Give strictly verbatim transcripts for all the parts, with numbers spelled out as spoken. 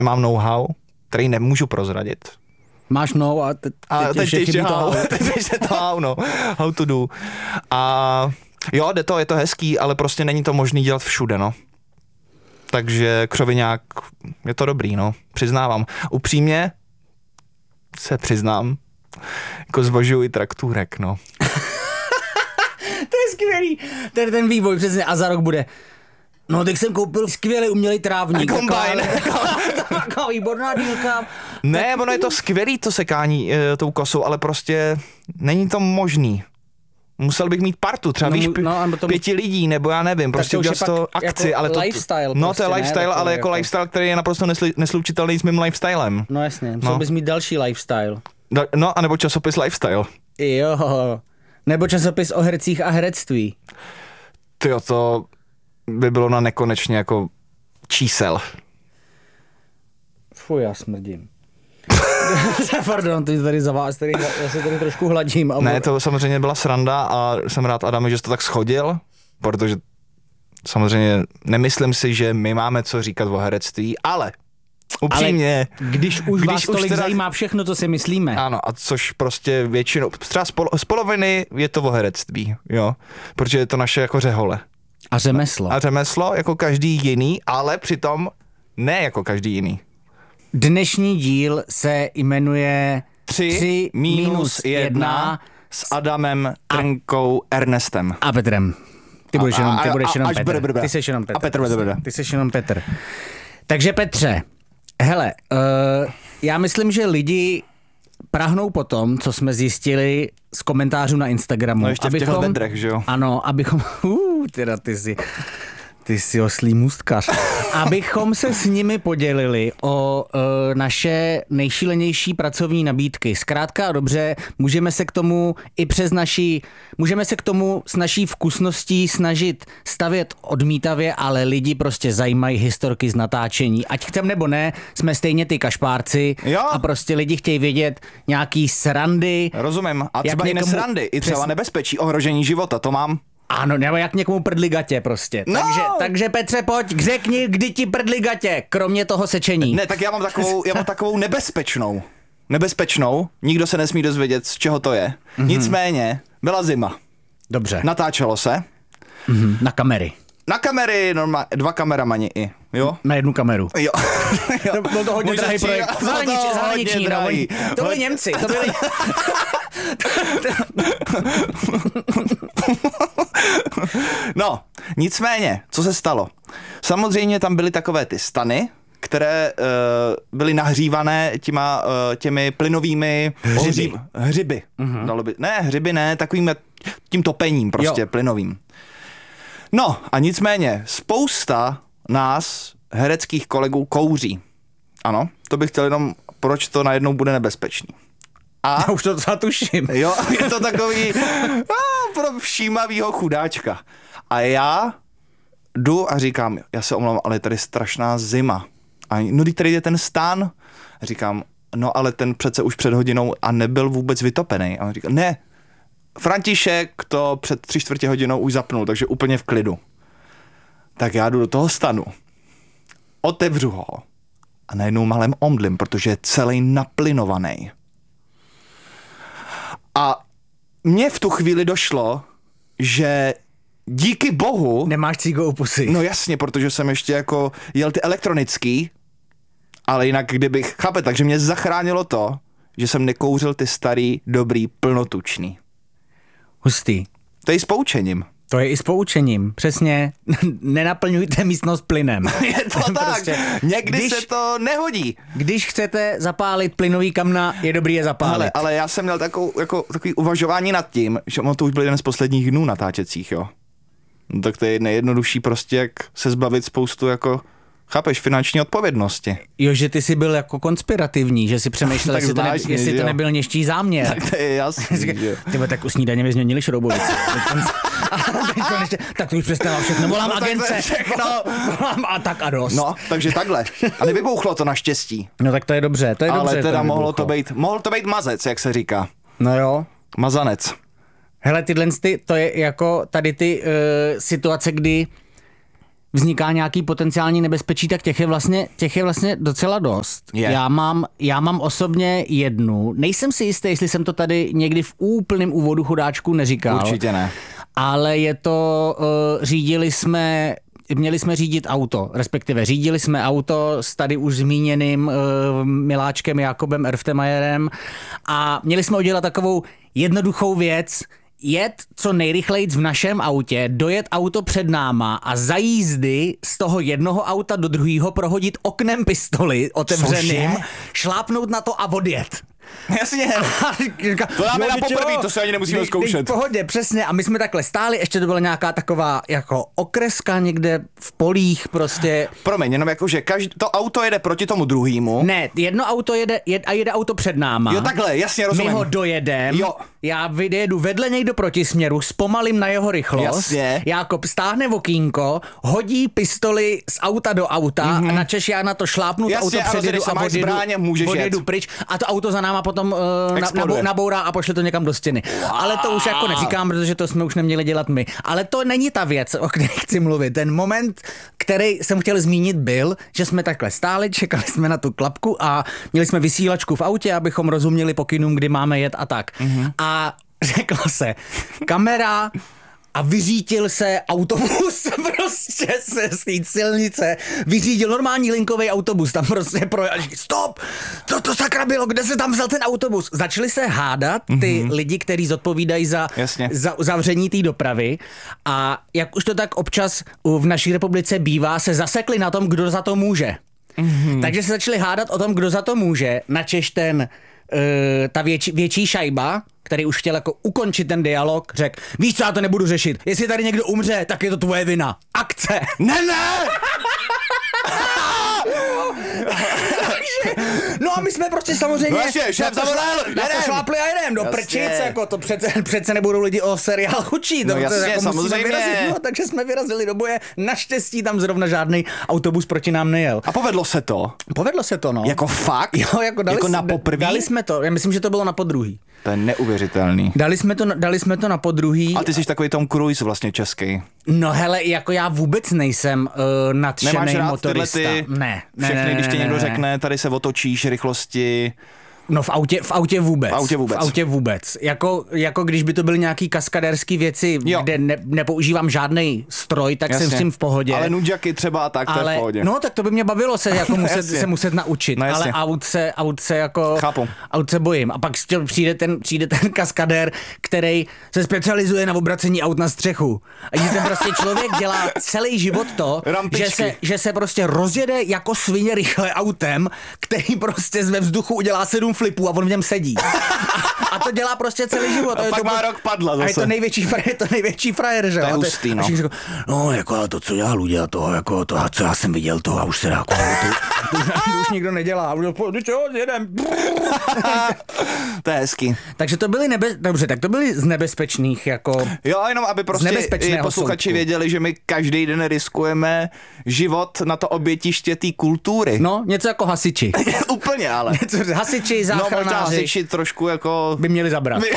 mám know-how, který nemůžu prozradit. Máš no a, te, te, a teď, teď ještě how, teď ještě to how, no, how to do. A jo, jde to, je to hezký, ale prostě není to možný dělat všude, no. Takže křoviňák, je to dobrý, no, přiznávám. Upřímně se přiznám, jako zvažuji traktůrek, no. To je skvělý, ten, ten vývoj přesně a za rok bude. No, tak jsem koupil skvělý umělý trávník. Kombajn. Taková výborná dílka. Ne, ono je to skvělý to sekání e, tou kosou, ale prostě není to možný. Musel bych mít partu, třeba no, víš, no, to pěti lidí, nebo já nevím, prostě udělat to akci, jako ale to... lifestyle No prostě, to je lifestyle, ne, ale jako, jako lifestyle, který je naprosto nesli, neslučitelný s mým lifestylem. No jasně, musel no. bys mít další lifestyle. Da, no, anebo časopis Lifestyle. Jo, nebo časopis o hercích a herectví. Tyjo, to by bylo na nekonečně jako čísel. Fuj, já smrdím. Pardon, ty tady za vás, tady, já se tady trošku hladím. A ne, to samozřejmě byla sranda a jsem rád, Adame, že jsi to tak schodil, protože samozřejmě nemyslím si, že my máme co říkat o herectví, ale upřímně. Ale když už když vás tolik už teda... zajímá všechno, co si myslíme. Ano, a což prostě většinou, třeba z, pol, z poloviny je to o herectví, jo, protože je to naše jako řehole. A řemeslo. A řemeslo jako každý jiný, ale přitom ne jako každý jiný. Dnešní díl se jmenuje tři minus jedna s Adamem, Trnkou, Ernestem. A Petrem. Ty budeš jenom, ty budeš jenom Petr. Bude, bude, bude. Ty jsi jenom Petr. A Petr bude, bude. Ty jsi jenom Petr. Takže Petře, hele, uh, já myslím, že lidi prahnou po tom, co jsme zjistili z komentářů na Instagramu. No ještě abychom, v těch vedrech, že jo? Ano, abychom, uh, teda ty si... Ty jsi oslý můstkař. Abychom se s nimi podělili o e, naše nejšílenější pracovní nabídky. Zkrátka a dobře, můžeme se k tomu i přes naší, můžeme se k tomu s naší vkusností snažit stavět odmítavě, ale lidi prostě zajímají historky z natáčení. Ať chcem nebo ne, jsme stejně ty kašpárci jo. A prostě lidi chtějí vědět nějaký srandy. Rozumím. A třeba i nesrandy, i třeba přes... nebezpečí, ohrožení života, to mám. Ano, nebo jak někomu prdli gatě prostě. No. Takže, takže Petře, pojď, řekni, kdy ti prdli gatě, kromě toho sečení. Ne, tak já mám takovou, já mám takovou nebezpečnou. Nebezpečnou, nikdo se nesmí dozvědět, z čeho to je. Mm-hmm. Nicméně, byla zima. Dobře. Natáčelo se. Mm-hmm. Na kamery. Na kamery, normálně, dva kameramani i, jo? Na jednu kameru. Jo. jo. Bylo to hodně drahý projekt. Zahraniční, zahraniční, no, to byli Němci, to byli... No, nicméně, co se stalo? Samozřejmě tam byly takové ty stany, které uh, byly nahřívané těma, uh, těmi plynovými hřiby. Hřiby. Uh-huh. Dalo by, ne, hřiby ne, takovým tím topením prostě, jo. Plynovým. No a nicméně, spousta nás, hereckých kolegů, kouří. Ano, to bych chtěl jenom, proč to najednou bude nebezpečný. A já už to zatuším. Jo, je to takový a, pro všímavýho chudáčka. A já jdu a říkám, já se omlouvám, ale je tady strašná zima. A no, tady je ten stán. A říkám, no ale ten přece už před hodinou a nebyl vůbec vytopený. A on říká, ne, František to před tři čtvrtě hodinou už zapnul, takže úplně v klidu. Tak já jdu do toho stanu, otevřu ho a najednou malém omdlím, protože je celý naplynovaný. A mně v tu chvíli došlo, že díky bohu... Nemáš cígo u pusy. No jasně, protože jsem ještě jako jel ty elektronický, ale jinak kdybych... Chápe, takže mě zachránilo to, že jsem nekouřil ty starý, dobrý, plnotučný. Hustý. To je i s poučením. To je i s poučením, přesně. Nenaplňujte místnost plynem. Je to tak, prostě, někdy když, se to nehodí. Když chcete zapálit plynový kamna, je dobrý je zapálit. Ale, ale já jsem měl takovou, jako, takový uvažování nad tím, že ono to už byl jeden z posledních dnů natáčecích, jo. No, tak to je nejjednodušší prostě, jak se zbavit spoustu jako... Chápeš, finanční odpovědnosti. Jo, že ty jsi byl jako konspirativní, že si přemýšlel, jestli, to, ne, jestli to nebyl něští záměr. Tak to je jasný. Tyba, tak u snídaně mi změnili šroubovici. Tak to už přestává všechno, volám no, agence. Všechno. Volám a tak a dost. No, takže takhle. A nevybouchlo to naštěstí. No tak to je dobře, to je ale dobře. Ale teda mohlo to být, mohl to být mazec, jak se říká. No jo. Mazanec. Hele, tyhle ty, to je jako tady ty uh, situace, kdy vzniká nějaký potenciální nebezpečí, tak těch je vlastně, těch je vlastně docela dost. Je. Já mám, já mám osobně jednu. Nejsem si jistý, jestli jsem to tady někdy v úplném úvodu chudáčku neříkal. Určitě ne. Ale je to, uh, řídili jsme, měli jsme řídit auto, respektive řídili jsme auto s tady už zmíněným uh, miláčkem Jakobem Erftemajerem a měli jsme udělat takovou jednoduchou věc, jet co nejrychleji v našem autě, dojet auto před náma a za jízdy z toho jednoho auta do druhého prohodit oknem pistoli otevřeným, Cože? šlápnout na to a odjet. Jasně. To dáme na poprvé, to se ani nemusíme zkoušet. V pohodě, přesně. A my jsme takhle stáli, ještě to byla nějaká taková jako okreska někde v polích prostě. Promiň, jenom jako, že každý, to auto jede proti tomu druhému. Ne, jedno auto jede jed, a jede auto před náma. Jo, takhle, jasně, rozumím. My ho dojedem, jo. Já vyjedu vedle něj do protisměru, zpomalím na jeho rychlost. Jasně. Jákob stáhne okýnko, hodí pistoli z auta do auta mm-hmm. a načeš já na to šlápnu to auto předjedu a odjedu, zbráně, odjedu pryč a to auto za náma potom uh, na, nabourá a pošle to někam do stěny. Wow. Ale to už jako neříkám, protože to jsme už neměli dělat my. Ale to není ta věc, o které chci mluvit. Ten moment, který jsem chtěl zmínit, byl, že jsme takhle stáli, čekali jsme na tu klapku a měli jsme vysílačku v autě, abychom rozuměli pokynům, kdy máme jet a tak. Mm-hmm. A řeklo se, kamera a vyřítil se autobus prostě se z té silnice. Vyřídil normální linkový autobus, tam prostě projel. Stop! Co to sakra bylo? Kde se tam vzal ten autobus? Začali se hádat ty mm-hmm. lidi, kteří zodpovídají za, za zavření té dopravy a jak už to tak občas v naší republice bývá, se zasekli na tom, kdo za to může. Mm-hmm. Takže se začali hádat o tom, kdo za to může. Načež ten Uh, ta větší, větší šajba, který už chtěl jako ukončit ten dialog, řekl, víš co, já to nebudu řešit. Jestli tady někdo umře, tak je to tvoje vina. Akce. Ne, ne! No a my jsme prostě samozřejmě no ještě, šéf zavolal, na to šlápli a jedem do prčic, jako to přece, přece nebudou lidi o seriál učit. No jasně, jako samozřejmě. Vyrazit, no, takže jsme vyrazili do boje, naštěstí tam zrovna žádný autobus proti nám nejel. A povedlo se to? Povedlo se to, no. Jako fakt? Jo, jako, dali jako si, na poprví? Dali jsme to, já myslím, že to bylo na podruhý. To je neuvěřitelný. Dali jsme to, dali jsme to na podruhý. A ty jsi takový Tom Cruise vlastně český. No hele, jako já vůbec nejsem uh, nadšený motorista. Ty ne, ne, všechny, ne, ne, když ti ne, někdo ne, řekne, tady se otočíš, rychlosti. No v autě, v autě vůbec. V autě vůbec. V autě vůbec. Jako, jako když by to byly nějaký kaskadérský věci, jo. kde ne, nepoužívám žádný stroj, tak Jasně. jsem s tím v pohodě. Ale nudžaky třeba a tak, ale, to je v pohodě. No tak to by mě bavilo se, jako muset, se muset naučit. No, ale aut se, aut se jako... Chápu. Aut se bojím. A pak přijde ten, přijde ten kaskadér, který se specializuje na obracení aut na střechu. A že ten prostě člověk dělá celý život to, že se, že se prostě rozjede jako svině rychle autem, který prostě ve vzduchu udělá sedm flipů a on v něm sedí. A, a to dělá prostě celý život. A a pak to, má rok padla zase. A je to největší frajer, je to největší frajer, že jo? To je hustý, no. Řekl, no, jako to, co dělá Luděl, to, jako to, co já jsem viděl, to a už se dá, jako, to, to, to už nikdo nedělá. Čo, jedem. To je hezký. Takže to byly nebe... Dobře, tak to byly z nebezpečných, jako... Jo, jenom aby prostě i posluchači soudku. Věděli, že my každý den riskujeme život na to obětiště té kultury. No, něco jako hasiči. Úplně, ale. Něco, hasiči, záchranáři. No, možná hasiči trošku jako... By měli zabrat. By...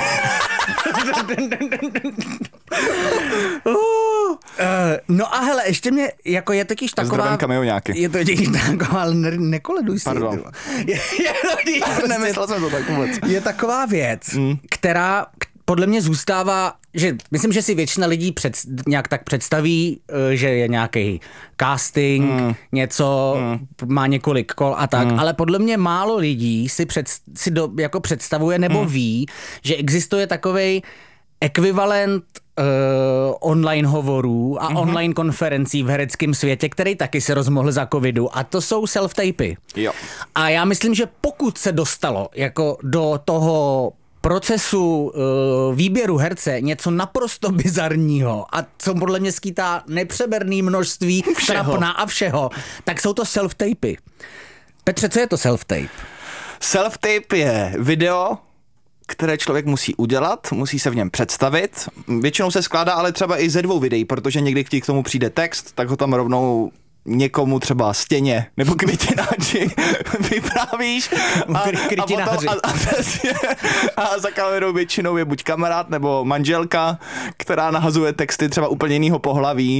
uh, no a hele, ještě mě, jako je totiž taková... Zdravím kamioňáky. Je to totiž taková, ale ne, nekoleduj si. Pardon. Je, je, je, prostě, nemyslel jsem to tak vůbec. Je taková věc, mm. která podle mě zůstává, že myslím, že si většina lidí před, nějak tak představí, že je nějaký casting, mm. něco, mm. má několik kol a tak, mm. ale podle mě málo lidí si, před, si do, jako představuje nebo mm. ví, že existuje takovej ekvivalent uh, online hovorů a mm-hmm. online konferencí v hereckém světě, který taky se rozmohl za covidu, a to jsou self-tapy. Jo. A já myslím, že pokud se dostalo jako do toho procesu uh, výběru herce něco naprosto bizarního a co podle mě skýtá nepřeberné množství trapna a všeho, tak jsou to self-tapy. Petře, co je to self-tape? Self-tape je video, které člověk musí udělat, musí se v něm představit. Většinou se skládá ale třeba i ze dvou videí, protože někdy k tomu přijde text, tak ho tam rovnou někomu třeba stěně nebo květináči vyprávíš a, a, potom, a, a, a za kamerou většinou je buď kamarád nebo manželka, která nahazuje texty třeba úplně jinýho pohlaví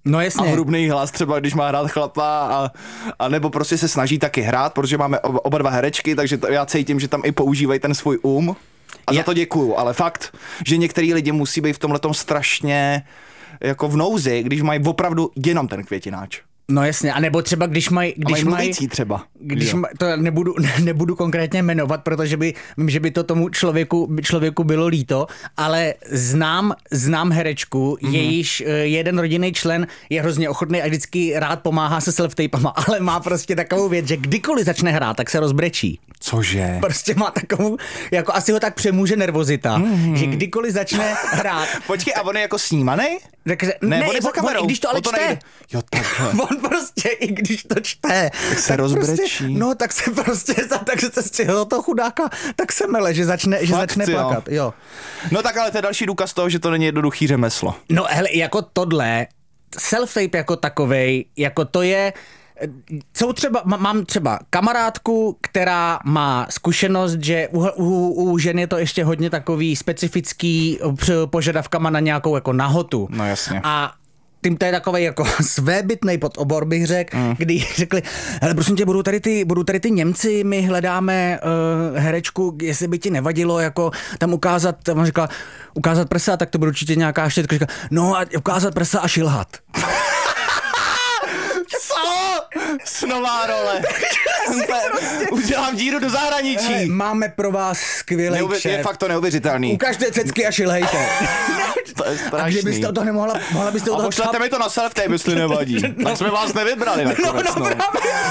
No jasně. A hrubný hlas třeba, když má hrát chlapa a, a nebo prostě se snaží taky hrát, protože máme oba, oba dva herečky, takže to, já cítím, že tam i používají ten svůj um. A za to děkuju, ale fakt, že některý lidi musí být v tomhletom strašně jako v nouzi, když mají opravdu jenom ten květináč. No jasně, a nebo třeba když mají... Když mají mluvící třeba. Když maj, to nebudu, nebudu konkrétně jmenovat, protože by, vím, že by to tomu člověku, člověku bylo líto, ale znám, znám herečku, mm-hmm. jejíž jeden rodinný člen je hrozně ochotný a vždycky rád pomáhá se self-tapama, ale má prostě takovou věc, že kdykoliv začne hrát, tak se rozbrečí. Cože? Prostě má takovou, jako asi ho tak přemůže nervozita, mm-hmm. že kdykoliv začne hrát... Počkej, a on je jako snímanej? Takže, ne, ne, on je za kamerou. On, i když to ale to čte. Jo, takhle. On prostě, i když to čte. Tak se tak rozbrečí. Prostě, no, tak se prostě, tak se z toho chudáka, tak se mele, že začne, Fakt, že začne jo. plakat. Jo. No tak ale to je další důkaz toho, že to není jednoduchý řemeslo. No hele, jako tohle, self-tape jako takovej, jako to je... Jsou třeba, mám třeba kamarádku, která má zkušenost, že u, u, u žen je to ještě hodně takový specifický požadavkama na nějakou jako nahotu. No jasně. A tím to je takovej jako svébytnej podobor, bych řekl, mm. kdy řekli, hele, prosím tě, budou tady ty, budou tady ty Němci, my hledáme uh, herečku, jestli by ti nevadilo jako tam ukázat, tam říkala, ukázat prsa, tak to bude určitě nějaká štětka, říkala, no a ukázat prsa a šilhat. Snová role. prostě... Udělám díru do zahraničí. Hele, máme pro vás skvělý Neuvěř... Je fakt to neuvěřitelný. Ukažte cecky a šilhejte. To je strašný. A kdybyste o to nemohla, mohla byste o toho... A pošlete čap... mi to na self-tape, jestli nevadí. No. Tak jsme vás nevybrali nakonec. No, no, no.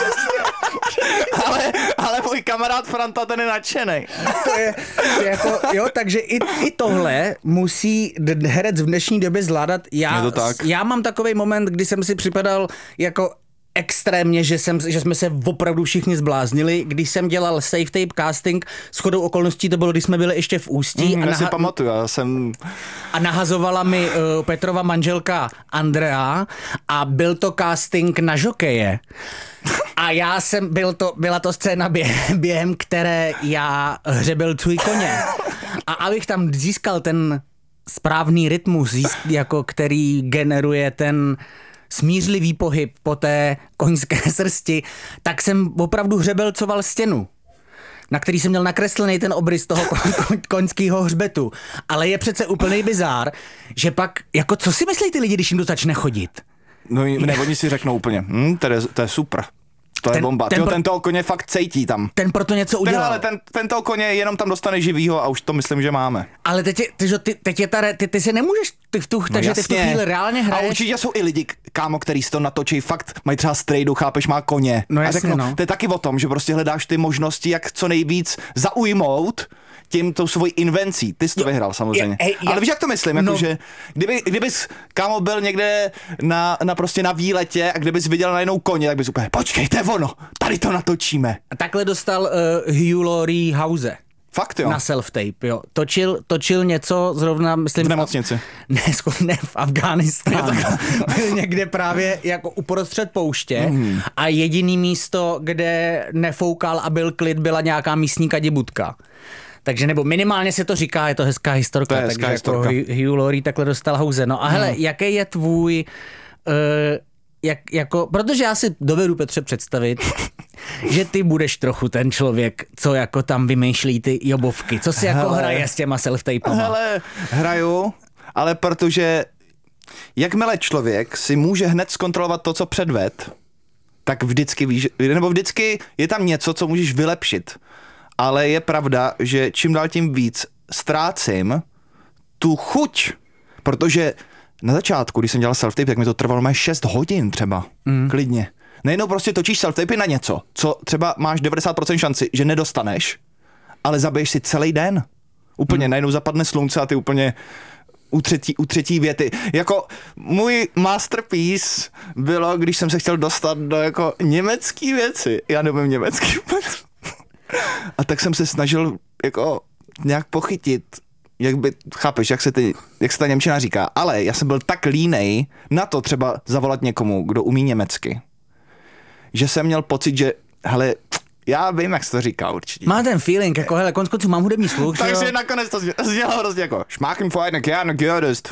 ale, ale můj kamarád Franta, ten je nadšenej. To je, to je jako, jo, takže i, i tohle musí herec v dnešní době zvládat. Já, je to tak. Já mám takovej moment, kdy jsem si připadal jako extrémně, že, jsem, že jsme se opravdu všichni zbláznili, když jsem dělal safe tape casting, shodou okolností to bylo, když jsme byli ještě v Ústí. Mm, a já naha- si pamatuju, já jsem... A nahazovala mi uh, Petrova manželka Andrea a byl to casting na žokeje. A já jsem, byl to, byla to scéna během, během které já hřebil tvůj koně. A abych tam získal ten správný rytmus, jako který generuje ten smířlivý pohyb po té koňské srsti, tak jsem opravdu hřebelcoval stěnu, na který jsem měl nakreslený ten obrys toho ko- ko- koňského hřbetu. Ale je přece úplný bizár, že pak, jako co si myslí ty lidi, když jim to začne chodit? No ne, oni si řeknou úplně, hm, to, je, to je super. To ten, je bomba. Ten, Tyjo, pro... ten toho koně fakt cejtí tam. Ten proto něco udělal. Ten, ale ten, ten toho koně jenom tam dostane živýho a už to myslím, že máme. Ale teď, je, ty, ty, teď je ta, ty, ty si nemůžeš, ty v tu, no takže jasně. Ty v tu chvíli reálně hraješ. A určitě jsou i lidi, kámo, který si to natočí, fakt mají třeba strejdu, chápeš, má koně. No a jasně, řeknu, no. To je taky o tom, že prostě hledáš ty možnosti, jak co nejvíc zaujmout tím tou svojí invencí. Ty jsi to jo, vyhrál samozřejmě. Je, ej, ale víš, jak to myslím? No. Jako, že kdyby, kdybys, kámo, byl někde na, na prostě na výletě a kdybys viděl najednou koně, tak bys úplně, počkejte, ono, tady to natočíme. A takhle dostal uh, Hugh Laurie House. Fakt jo. Na self-tape, jo. Točil, točil něco zrovna, myslím... V nemocnici. Ne, ne v Afghánistánu. Byl někde právě jako uprostřed pouště mm. a jediný místo, kde nefoukal a byl klid, byla nějaká místní kadibutka. Takže nebo minimálně se to říká, je to hezká historka. To je hezká takže historka. Jako Hugh Laurie takhle dostal House. No a hele, mm. jaký je tvůj... Uh, jak, jako, protože já si dovedu, Petře, představit, že ty budeš trochu ten člověk, co jako tam vymýšlí ty jobovky. Co si hele, jako hraje s těma self-tapama? Hele, hraju, ale protože jakmile člověk si může hned zkontrolovat to, co předved, tak vždycky víš, nebo vždycky je tam něco, co můžeš vylepšit. Ale je pravda, že čím dál tím víc ztrácím tu chuť, protože na začátku, když jsem dělal self-tape, tak mi to trvalo mé šest hodin třeba, mm. klidně. Nejednou prostě točíš self-tapy na něco, co třeba máš devadesát procent šanci, že nedostaneš, ale zabiješ si celý den. Úplně, mm. najednou zapadne slunce a ty úplně u třetí, u třetí věty. Jako můj masterpiece bylo, když jsem se chtěl dostat do jako německý věci. Já nevím německý vůbec. A tak jsem se snažil jako nějak pochytit, jak by, chápeš, jak se, ty, jak se ta němčina říká, ale já jsem byl tak línej na to třeba zavolat někomu, kdo umí německy, že jsem měl pocit, že hele, Já vím, jak jsi to říkal určitě. Má ten feeling, jako hele, konec konců mám hudební sluch. Takže jo? nakonec to znělo hrozně jako šmákem fajn, kjárno gjörest.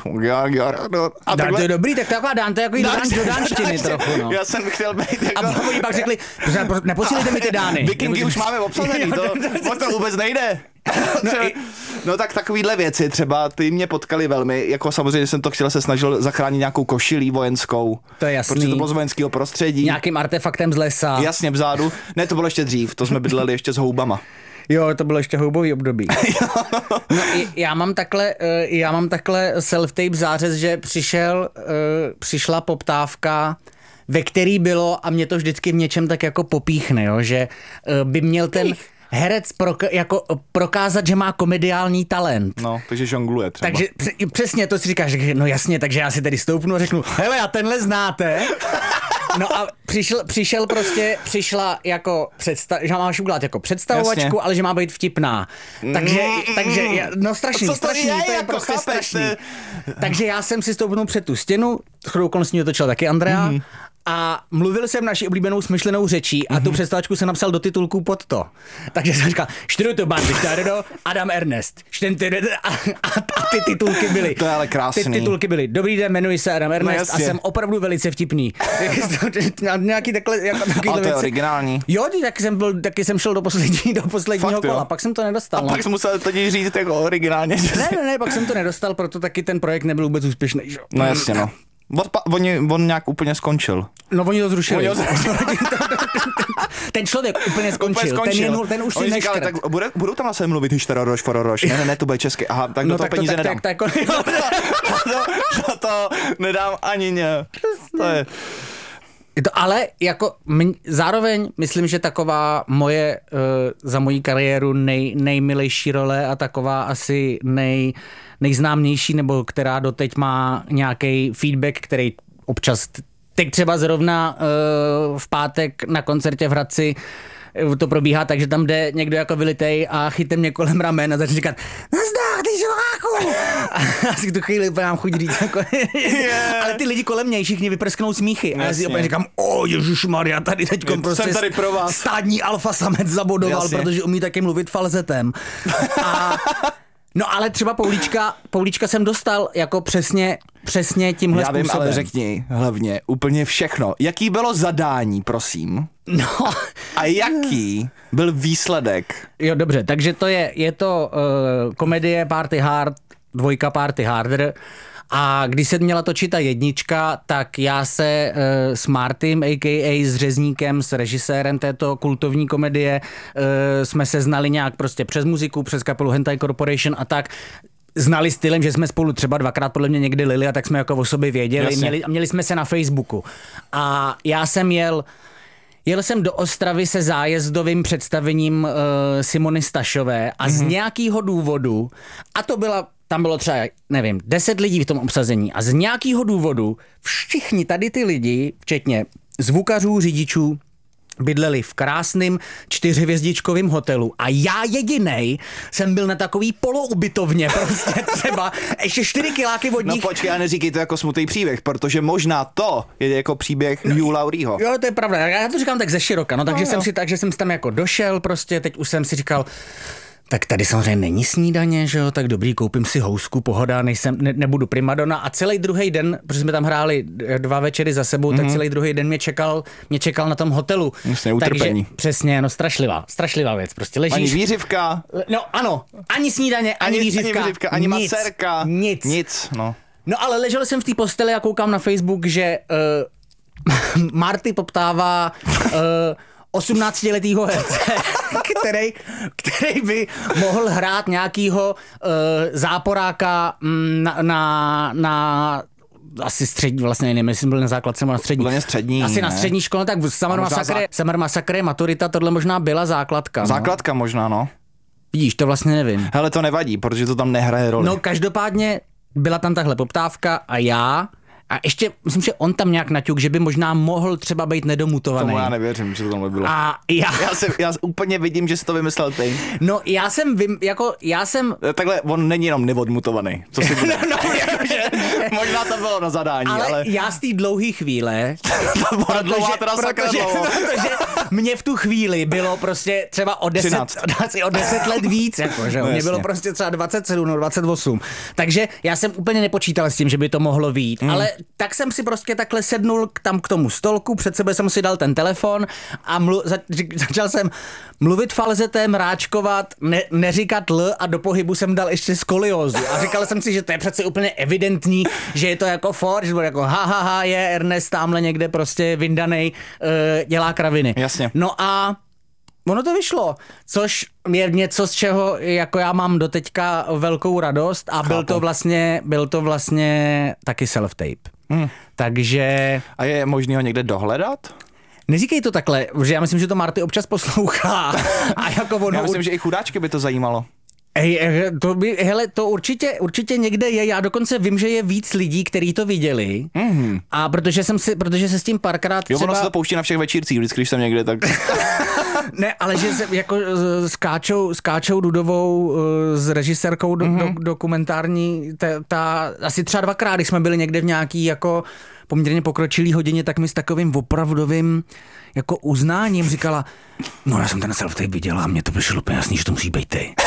A to je dobrý, tak taková dán, to je jako do dánštiny trochu, no. Já jsem chtěl být jako... A oni pak řekli, neposílejte mi ty dány. Vikingy už máme obsazený, to, to vůbec nejde. No, no tak takovýhle věci třeba, ty mě potkali velmi, jako samozřejmě jsem to chtěl, se snažil zachránit nějakou košilí vojenskou. To je jasný. Protože to bylo z vojenského prostředí. Nějakým artefaktem z lesa. Jasně, vzadu. Ne, to bylo ještě dřív, to jsme bydleli ještě s houbama. Jo, to bylo ještě houbový období. No, já mám takhle, já mám takhle self-tape zářez, že přišel, přišla poptávka, ve který bylo, a mě to vždycky v něčem tak jako popíchne, jo, že by měl ten herec proka- jako prokázat, že má komediální talent. No, takže žongluje třeba. Takže přesně to si říkáš, no jasně, takže já si tady stoupnu a řeknu, hele, a tenhle znáte? No a přišel, přišel prostě, přišla jako představ, že máš udělat jako představovačku, jasně. Ale že má být vtipná. Takže, mm, takže, no strašný, to strašný, to je, to je jako prostě chápeš, strašný. Ty... Takže já jsem si stoupnul před tu stěnu, shodou okolností otočil taky Andrea, mm. A mluvil jsem naší oblíbenou smyšlenou řečí a tu představačku jsem napsal do titulku pod to. Takže jsem říkal, Štruto bandy, Štárodo, Adam Ernest. A, a, a ty titulky byly. To je ale krásný. Ty titulky byly. Dobrý den, jmenuji se Adam Ernest no, a jsem opravdu velice vtipný. Nějaký takhle, jako takovýhle ale to je věci. Originální. Jo, taky jsem, byl, taky jsem šel do, poslední, do posledního Fakt, kola, jo. Pak jsem to nedostal. A no. Pak jsem musel tady říct jako originálně. Ne, ne, ne, pak jsem to nedostal, proto taky ten projekt nebyl vůbec úspěšný. Že? No jasně, no. Odpa- oni, on nějak úplně skončil. No oni to zrušili. Oni ho zrušili. Ten člověk úplně skončil. Úplně skončil. Ten, je, ten už si říkali, tak bude, budou tam asi mluvit Štararoš, Faroroš. Ne, ne, ne, to bude česky. Aha, tak no, do toho tak peníze to, nedám. Tak, tak, tak, no, to, to, to nedám ani ne. To je... To, ale jako m, zároveň myslím, že taková moje uh, za moji kariéru nej, nejmilejší role a taková asi nej, nejznámější, nebo která doteď má nějaký feedback, který občas, teď třeba zrovna uh, v pátek na koncertě v Hradci to probíhá tak, že tam jde někdo jako vylitej a chytne mě kolem ramen a začne říkat nazdar, ty žoláku! A asi tu chvíli úplně mám chuť říct. Jako, yeah. Ale ty lidi kolem mě všichni vyprsknou smíchy. A já si úplně říkám, o ježišmarja, tady teď prostě tady pro vás. stádní alfa samec zabodoval, Jasně. Protože umí taky mluvit falzetem. A no ale třeba Poulíčka, Poulíčka jsem dostal jako přesně, přesně tímhle Já způsobem. vím, ale řekni hlavně úplně všechno. Jaký bylo zadání, prosím? No. A jaký byl výsledek? Jo, dobře, takže to je, je to uh, komedie Party Hard, dvojka Party Harder. A když se měla točit ta jednička, tak já se uh, s Martym, a k a s Řezníkem, s režisérem této kultovní komedie, uh, jsme se znali nějak prostě přes muziku, přes kapelu Hentai Corporation a tak. Znali stylem, že jsme spolu třeba dvakrát podle mě někdy lili a tak jsme jako o sobě věděli. Měli, měli jsme se na Facebooku. A já jsem jel... Jel jsem do Ostravy se zájezdovým představením uh, Simony Stašové a mm-hmm. z nějakého důvodu, a to byla, tam bylo třeba, nevím, deset lidí v tom obsazení a z nějakého důvodu všichni tady ty lidi, včetně zvukařů, řidičů, bydleli v krásném čtyřhvězdičkovém hotelu a já jedinej jsem byl na takový poloubytovně prostě třeba ještě čtyři kiláky od nich. No počkej, a neříkej to jako smutný příběh, protože možná to je jako příběh Hugh Laurieho. Jo, to je pravda, já to říkám tak ze široka, no takže no, jsem si tak, že jsem tam jako došel prostě, teď už jsem si říkal, tak tady samozřejmě není snídaně, že jo, tak dobrý, koupím si housku, pohoda, nejsem, ne, nebudu primadona a celý druhý den, protože jsme tam hráli dva večery za sebou, mm-hmm. tak celý druhý den mě čekal, mě čekal na tom hotelu. Vlastně utrpení. Takže přesně, no strašlivá, strašlivá věc, prostě ležíš. Ani výřivka. No ano, ani snídaně, ani, ani výřivka. Ani výřivka, ani nic, masérka. Nic. Nic, no. No ale ležel jsem v té posteli a koukám na Facebook, že uh, Marty poptává uh, osmnáctiletýho herce, který, který by mohl hrát nějakýho uh, záporáka na, na, na asi střední, vlastně nevím, jestli byl na základce nebo na střední. Byl střední, asi ne? Na střední škole, tak Summer Massacre, zá... Summer Massacre, maturita, tohle možná byla základka. Základka no. možná, no. Vidíš, to vlastně nevím. Hele, to nevadí, protože to tam nehraje roli. No každopádně byla tam tahle poptávka a já A ještě, myslím, že on tam nějak naťuk, že by možná mohl třeba být nedomutovaný. Tomu já nevěřím, že to tam bylo. A já... Já, jsem, já úplně vidím, že jsi to vymyslel ty. No já jsem, vím, jako, já jsem... Takhle, on není jenom neodmutovaný. Co si no, no, jakože, možná to bylo na zadání, ale... ale... já z té dlouhé chvíle... to byla dlouhá teda sakra dlouho. Protože mě v tu chvíli bylo prostě třeba o deset, o deset let víc, jako, že? No, mě bylo prostě třeba dvacet sedm, no dvacet osm. Takže já jsem úplně nepočítal s tím, že by to mohlo vyjít, mm. ale tak jsem si prostě takhle sednul tam k tomu stolku, před sebe jsem si dal ten telefon a mlu, za, začal jsem mluvit falzetem, ráčkovat, ne, neříkat l a do pohybu jsem dal ještě skoliózu. A říkal jsem si, že to je přece úplně evidentní, že je to jako for, že bude jako ha, ha, ha, je Ernest tamhle někde prostě vyndanej, uh, dělá kraviny. Jasně. No a ono to vyšlo, což je něco, z čeho jako já mám doteďka velkou radost a byl to vlastně, byl to vlastně taky self-tape. Hmm. Takže... A je možný ho někde dohledat? Neříkej to takhle, že já myslím, že to Marty občas poslouchá. A jako ono... Já myslím, že i chudáčky by to zajímalo. Ej, to by, hele, to určitě, určitě někde je, já dokonce vím, že je víc lidí, kteří to viděli, mm-hmm. a protože jsem si, protože se s tím párkrát třeba... Jo, ono se to pouští na všech večírcích, vždycky, když jsem někde, tak... Ne, ale že se jako s Káčou, s Káčou Dudovou, s režisérkou do, mm-hmm. do, dokumentární, ta, ta, asi třeba dvakrát, když jsme byli někde v nějaký jako poměrně pokročilý hodině, tak mi s takovým opravdovým jako uznáním říkala, no já jsem ten self-tape viděla a mně to přišlo úplně jasný, že to musí být ty.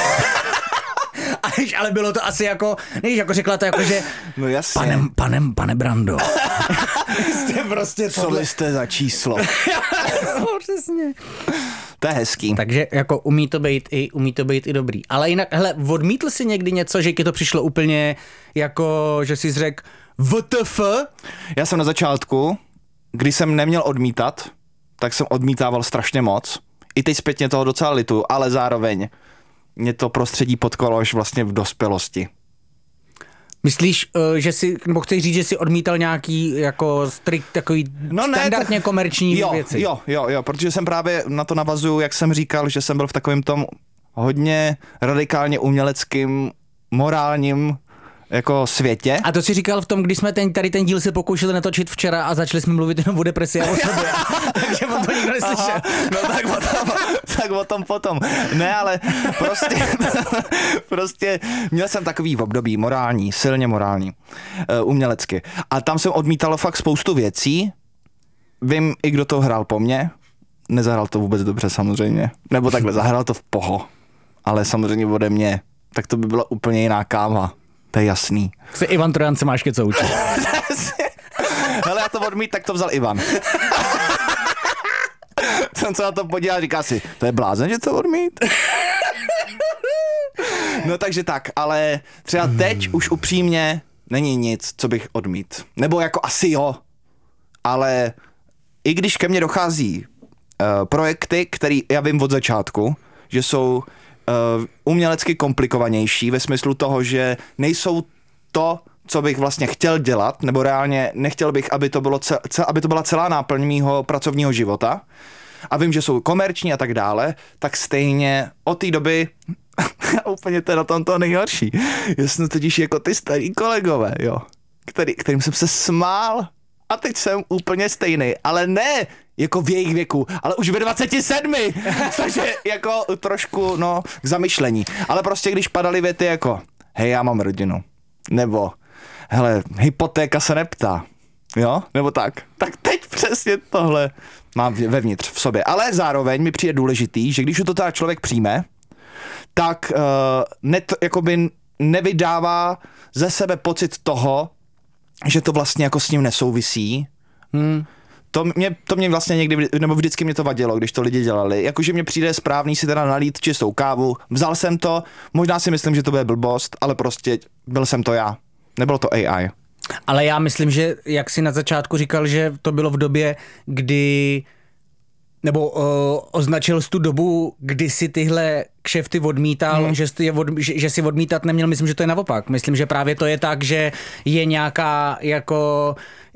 Ale bylo to asi jako, než jako řekla to jako, že no jasně. Panem, panem, pane Brando. Jste prostě co tohle... jste za číslo? No, přesně. To je hezký. Takže jako umí to být i, umí to být i dobrý. Ale jinak, hele, odmítl jsi někdy něco, že ti to přišlo úplně jako, že jsi řekl W T F? Já jsem na začátku, když jsem neměl odmítat, tak jsem odmítával strašně moc. I teď zpětně toho docela litu, ale zároveň mě to prostředí potkalo až vlastně v dospělosti. Myslíš, že si, nebo chceš říct, že si odmítal nějaký jako strikt, takový no ne, standardně komerční jo, věci? Jo, jo, jo, protože jsem právě na to navazuju, jak jsem říkal, že jsem byl v takovém tom hodně radikálně uměleckým, morálním jako světě. A to si říkal v tom, když jsme ten, tady ten díl se pokoušeli natočit včera a začali jsme mluvit jenom o depresi a o sobě. Takže on to nikdo neslyšel. No tak o tom, tak o tom potom. Ne, ale prostě, prostě měl jsem takový období morální, silně morální, uh, umělecky. A tam jsem odmítal fakt spoustu věcí. Vím i kdo to hrál po mně. Nezahrál to vůbec dobře samozřejmě. Nebo takhle, zahrál to v poho. Ale samozřejmě ode mě. Tak to by byla úplně jiná káva. To je jasný. Se Ivan Trojan se máš něco učit. Hele, já to odmít, tak to vzal Ivan. Jsem se na to podíval, říká si, to je blázen, že to odmít? No takže tak, ale třeba teď hmm. už upřímně není nic, co bych odmít. Nebo jako asi jo, ale i když ke mně dochází uh, projekty, který já vím od začátku, že jsou Uh, umělecky komplikovanější ve smyslu toho, že nejsou to, co bych vlastně chtěl dělat, nebo reálně nechtěl bych, aby to, bylo cel, cel, aby to byla celá náplň mýho pracovního života a vím, že jsou komerční a tak dále, tak stejně od té doby úplně to je na tom to nejhorší. Já jsem totiž jako ty starý kolegové, jo, který, kterým jsem se smál a teď jsem úplně stejný, ale ne jako v jejich věku, ale už ve dvaceti sedmi, což je jako trošku, no, k zamyšlení. Ale prostě když padaly věty jako, hej, já mám rodinu, nebo, hele, hypotéka se neptá, jo, nebo tak. Tak teď přesně tohle mám vevnitř v sobě. Ale zároveň mi přijde důležitý, že když to teda člověk přijme, tak uh, net, jakoby nevydává ze sebe pocit toho, že to vlastně jako s ním nesouvisí. Hmm. To mě, to mě vlastně někdy, nebo vždycky mě to vadilo, když to lidi dělali. Jakože mě přijde správný si teda nalít čistou kávu, vzal jsem to, možná si myslím, že to bude blbost, ale prostě byl jsem to já. Nebylo to A I. Ale já myslím, že jak jsi na začátku říkal, že to bylo v době, kdy nebo uh, označil jsi tu dobu, kdy si tyhle kšefty odmítal, hmm. že, jsi je od, že, že si odmítat neměl, myslím, že to je naopak. Myslím, že právě to je tak, že je nějaká jako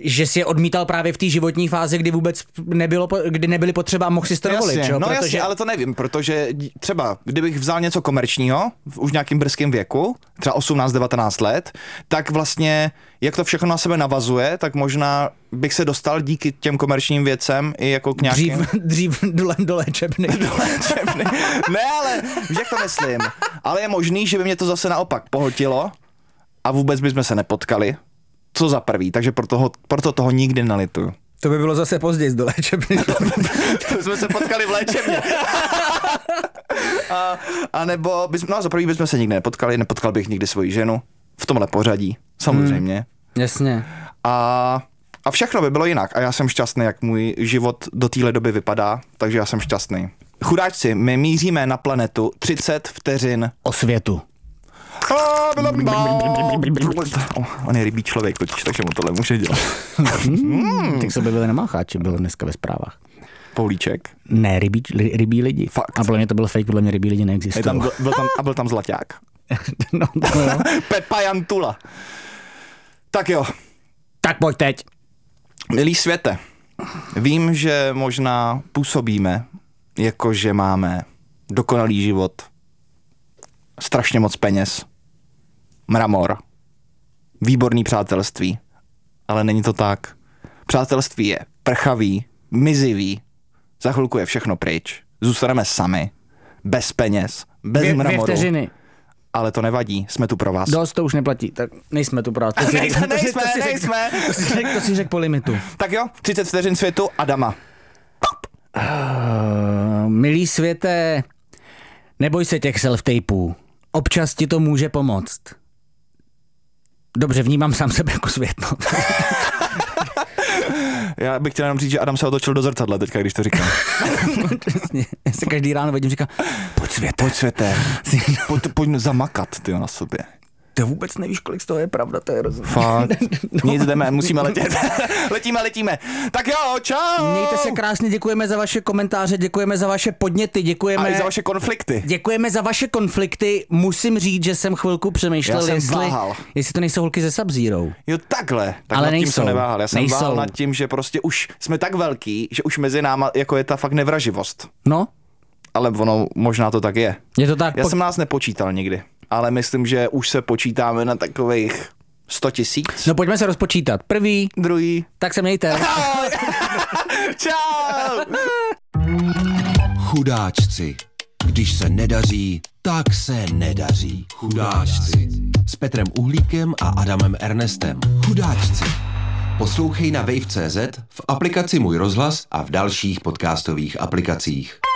že si je odmítal právě v té životní fázi, kdy vůbec nebylo, kdy nebyly potřeba a mohl si to dovolit. Jasně, čo? no Protože... jasně, ale to nevím, protože třeba kdybych vzal něco komerčního v už nějakým brzkém věku, třeba osmnáct devatenáct let, tak vlastně jak to všechno na sebe navazuje, tak možná bych se dostal díky těm komerčním věcem i jako k nějakým... Dřív, dřív do, do léčebny. do léčebny. Ne, ale víš, jak to myslím. Ale je možný, že by mě to zase naopak pohltilo a vůbec bychom se nepotkali. Co za prvý, takže proto, ho, proto toho nikdy nelituju. To by bylo zase později do léčebny. To jsme se potkali v léčebně. a, a nebo, bys, no za prvý bychom se nikdy nepotkali, nepotkal bych nikdy svoji ženu. V tomhle pořadí, samozřejmě. Hmm, jasně. A, a všechno by bylo jinak. A já jsem šťastný, jak můj život do téhle doby vypadá, takže já jsem šťastný. Chudáčci, my míříme na planetu třicet vteřin o světu. On je rybí člověk totiž, takže mu tohle může dělat. hmm, tak se objevili na Mácháči, bylo dneska ve zprávách. Poulíček? Ne, rybí, li, rybí lidi. Fakt. A podle mě to byl fake, podle mě rybí lidi neexistují. Tam, byl tam, a byl tam zlaťák. no, to jo. Pepa Jantula. Tak jo. Tak pojď teď. Milý světe, vím, že možná působíme, jako že máme dokonalý život, strašně moc peněz, mramor, výborný přátelství, ale není to tak. Přátelství je prchavý, mizivý, za chvilku je všechno pryč, zůstaneme sami, bez peněz, bez dvě, mramoru. Dvě vteřiny. Ale to nevadí, jsme tu pro vás. Dost, to už neplatí, tak nejsme tu pro vás. To si, nejsme, to si, nejsme, to si nejsme. Řek, to si řek, to si řek po limitu. Tak jo, třicet vteřin světu Adama. Uh, milý světe, neboj se těch self-tapeů. Občas ti to může pomoct. Dobře, vnímám sám sebe jako svět. No. Já bych chtěl jenom říct, že Adam se otočil do zrcadla teďka, když to říkám. Přesně. Já se každý ráno vidím, říkám, pojď světe. Pojď světe, pojď, pojď zamakat, tyjo, na sobě. Ty vůbec nevíš, kolik z toho je pravda, to je rozumím. Fakt. No. Nic, jdeme, musíme letět. letíme, letíme. Tak jo, čau. Mějte se krásně, děkujeme za vaše komentáře, děkujeme za vaše podněty, děkujeme... A i za vaše konflikty. Děkujeme za vaše konflikty. Musím říct, že jsem chvilku přemýšlel, Já jsem jestli, váhal. jestli to nejsou holky ze Sub-Zero. Jo, takhle. Tak ale nad tím nejsou. jsem neváhal. Já jsem nejsou. váhal nad tím, že prostě už jsme tak velký, že už mezi náma jako je ta fakt nevraživost. No. Ale ono možná to tak je. Je to tak. Já po... jsem nás nepočítal nikdy. Ale myslím, že už se počítáme na takových sto tisíc. No pojďme se rozpočítat. Prvý, druhý. Tak se mějte. Čau. Chudáčci. Když se nedaří, tak se nedaří. Chudáčci. S Petrem Uhlíkem a Adamem Ernestem. Chudáčci. Poslouchej na wave tečka cé zet, v aplikaci Můj rozhlas a v dalších podcastových aplikacích.